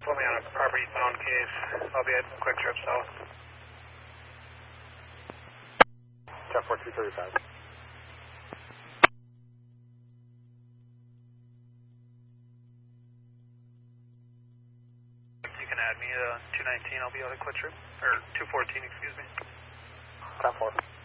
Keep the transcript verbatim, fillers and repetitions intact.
put me on a property bound case. I'll be at Quick Trip South. ten four two thirty-five. You can add me uh, two nineteen, I'll be out at Quick Trip. Or two fourteen, excuse me. ten four.